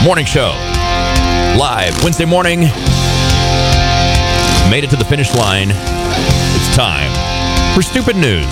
Morning show. Live Wednesday morning. Made it to the finish line. It's time for stupid news.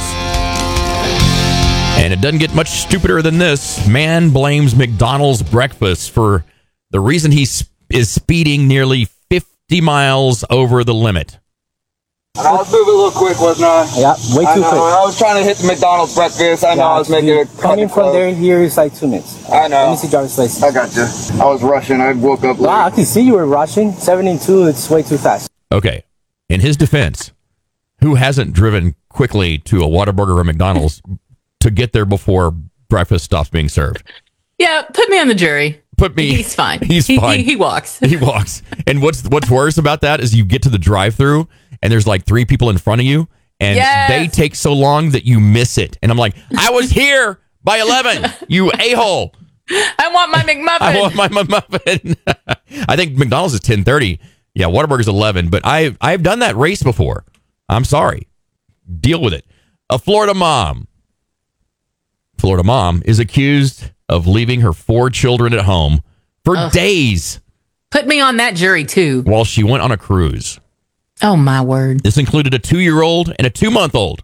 And it doesn't get much stupider than this. Man blames McDonald's breakfast for the reason he is speeding nearly 50 miles over the limit. I was moving a little quick, wasn't I? Yeah, way too quick. I was trying to hit the McDonald's breakfast. I know I was making it. Coming from there here is like 2 minutes. I know. Let me see driver's license. I got you. I was rushing. I woke up late. Wow, I can see you were rushing. 72, it's way too fast. Okay. In his defense, who hasn't driven quickly to a Whataburger or McDonald's to get there before breakfast stops being served? Yeah, put me on the jury. Put me. He's fine. He's fine. He walks. He walks. And what's worse about that is you get to the drive-thru and there's like 3 people in front of you and they take so long that you miss it. And I'm like, I was here by 11, you a-hole. I want my McMuffin. I want my McMuffin. I think McDonald's is 10:30. Yeah, Whataburger's 11. But I've done that race before. I'm sorry. Deal with it. A Florida mom is accused of leaving her 4 children at home for days. Put me on that jury, too. While she went on a cruise. Oh, my word. This included a 2-year-old and a 2-month-old.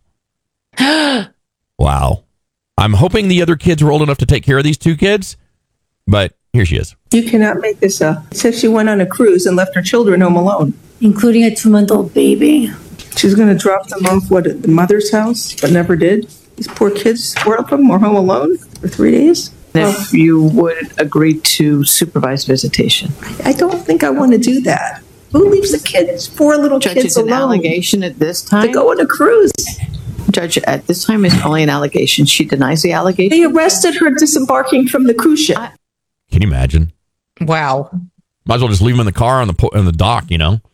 Wow. I'm hoping the other kids were old enough to take care of these 2 kids, but here she is. You cannot make this up. It says she went on a cruise and left her children home alone. Including a 2-month-old baby. She's going to drop them off, at the mother's house, but never did. These poor kids, 4 of them were home alone for 3 days. If you would agree to supervised visitation. I don't think I want to do that. Who leaves the kids, 4 little Judge, kids it's an alone? allegation at this time. To go on a cruise. Judge, at this time it's only an allegation. She denies the allegation. They arrested her disembarking from the cruise ship. Can you imagine? Wow. Might as well just leave them in the car on the dock, you know?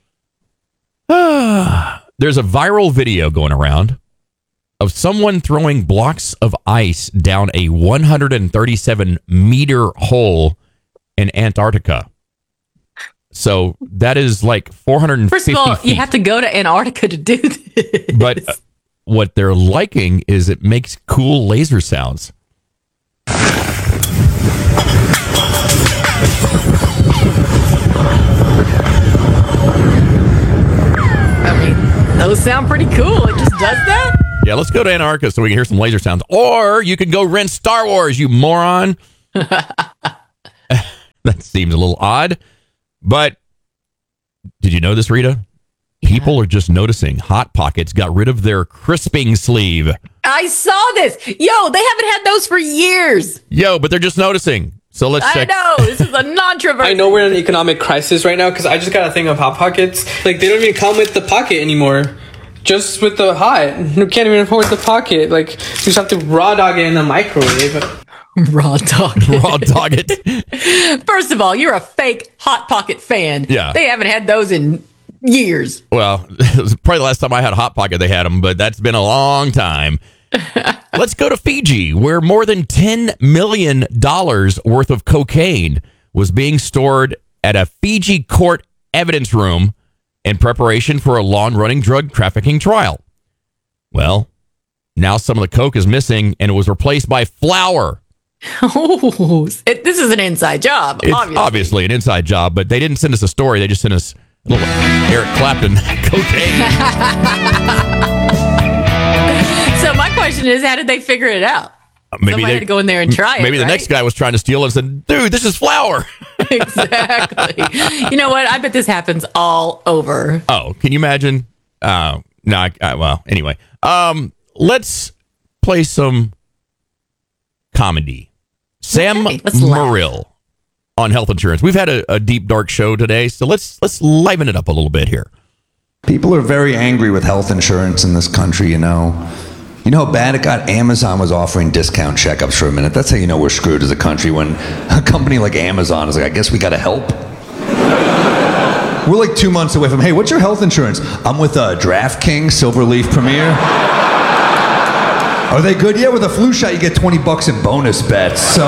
There's a viral video going around of someone throwing blocks of ice down a 137-meter hole in Antarctica. So that is like 450 First of all, feet. you have to go to Antarctica to do this. But what they're liking is it makes cool laser sounds. I mean, those sound pretty cool. It just does that? Yeah, let's go to Antarctica so we can hear some laser sounds. Or you can go rent Star Wars, you moron. That seems a little odd. But did you know this, Rita? People are just noticing Hot Pockets got rid of their crisping sleeve. I saw this. Yo, they haven't had those for years. But they're just noticing. So let's check. I know. This is a non-traverse. I know we're in an economic crisis right now because I just got a thing of Hot Pockets. Like, they don't even come with the pocket anymore. Just with the hot. You can't even afford the pocket. Like, you just have to raw dog it in the microwave. Raw dog it. Raw dog it. First of all, you're a fake Hot Pocket fan. Yeah. They haven't had those in years. Well, it was probably the last time I had a Hot Pocket they had them, but that's been a long time. Let's go to Fiji, where more than $10 million worth of cocaine was being stored at a Fiji court evidence room in preparation for a long-running drug trafficking trial. Well, now some of the coke is missing, and it was replaced by flour. Oh, this is an inside job, It's obviously an inside job, but they didn't send us a story. They just sent us a little Eric Clapton cocaine. So my question is, how did they figure it out? Maybe Somebody they had to go in there and try it. Maybe the right? next guy was trying to steal it and said, dude, this is flour. Exactly. You know what? I bet this happens all over. Oh, can you imagine? No, well, anyway. Let's play some comedy. Sam Morrill on health insurance. We've had a deep, dark show today, so let's liven it up a little bit here. People are very angry with health insurance in this country, you know. You know how bad it got? Amazon was offering discount checkups for a minute. That's how you know we're screwed as a country, when a company like Amazon is like, I guess we got to help. We're like 2 months away from, hey, what's your health insurance? I'm with DraftKings Silverleaf Premier. Are they good? Yeah, with a flu shot, you get $20 in bonus bets. So,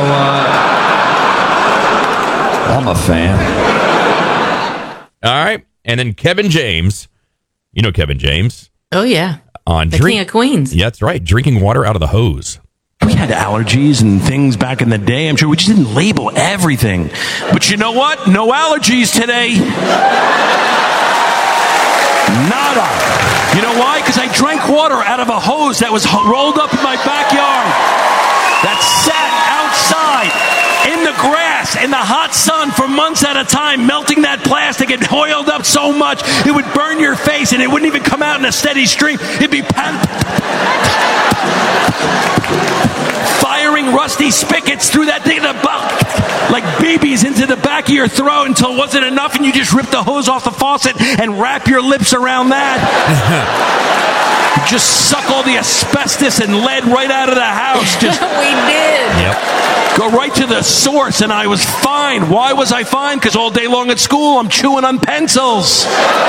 I'm a fan. All right. And then Kevin James. You know Kevin James. Oh, yeah. On the King of Queens. Yeah, that's right. Drinking water out of the hose. We had allergies and things back in the day. I'm sure we just didn't label everything. But you know what? No allergies today. Nada. You know why? Because I drank water out of a hose that was rolled up in my backyard. That sat outside in the grass in the hot sun for months at a time, melting that plastic. It oiled up so much it would burn your face, and it wouldn't even come out in a steady stream. It'd be firing rusty spigots through that thing like babies into the back of your throat until it wasn't enough, and you just rip the hose off the faucet and wrap your lips around that. Just suck all the asbestos and lead right out of the house. Just We did. Yep. go right to the source, and I was fine. Why was I fine? Because all day long at school, I'm chewing on pencils.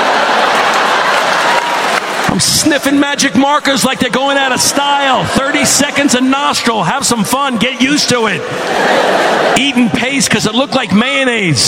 I'm sniffing magic markers like they're going out of style. 30 seconds a nostril. Have some fun. Get used to it. Eating paste because it looked like mayonnaise.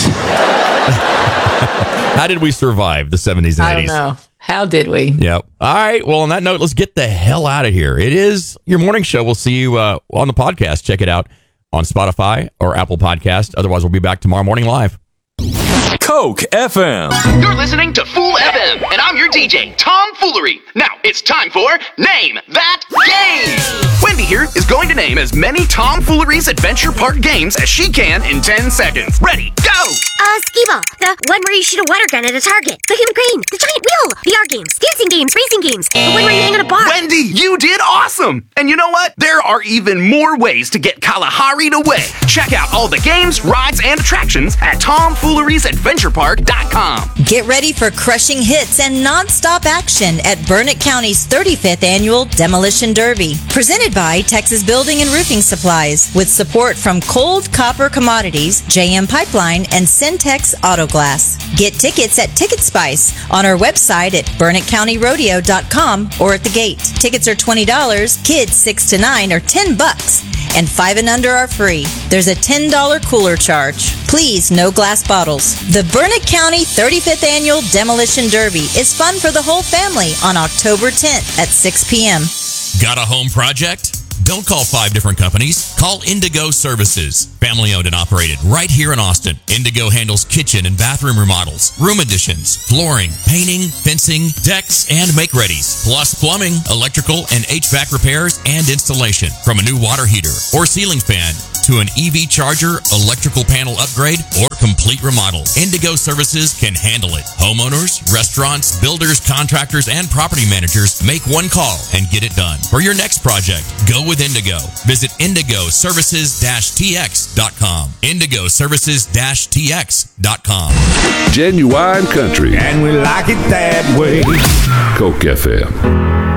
How did we survive the 70s and 80s? I don't know. How did we? Yep. All right. Well, on that note, let's get the hell out of here. It is your morning show. We'll see you on the podcast. Check it out on Spotify or Apple Podcast. Otherwise, we'll be back tomorrow morning live. Coke FM. You're listening to Fool FM, and I'm your DJ, Tom Foolery. Now, it's time for Name That Game. Wendy here is going to name as many Tom Foolery's Adventure Park games as she can in 10 seconds. Ready, go! Skee-Ball, the one where you shoot a water gun at a target, the human crane, the giant wheel, VR games, dancing games, racing games, the one where you hang on a bar. Wendy, you did awesome! And you know what? There are even more ways to get Kalahari'd away. Check out all the games, rides, and attractions at TomFoolery'sAdventurePark.com. Get ready for crushing hits and non-stop action at Burnett County's 35th Annual Demolition Derby. Presented by Texas Building and Roofing Supplies, with support from Cold Copper Commodities, JM Pipeline, and Syntex Auto Glass. Get tickets at Ticket Spice on our website at BurnettCountyRodeo.com or at the gate. Tickets are $20, kids 6 to 9 are $10, and 5 and under are free. There's a $10 cooler charge. Please, no glass bottles. The Burnett County 35th Annual Demolition Derby is fun for the whole family on October 10th at 6 p.m. Got a home project? Don't call 5 different companies. Call Indigo Services. Family owned and operated right here in Austin. Indigo handles kitchen and bathroom remodels, room additions, flooring, painting, fencing, decks, and make-readies, plus plumbing, electrical, and HVAC repairs and installation. From a new water heater or ceiling fan to an EV charger, electrical panel upgrade, or complete remodel, Indigo Services can handle it. Homeowners, restaurants, builders, contractors, and property managers make one call and get it done. For your next project, go with Indigo. Visit indigoservices-tx.com. indigoservices-tx.com. Genuine country. And we like it that way. Coke FM.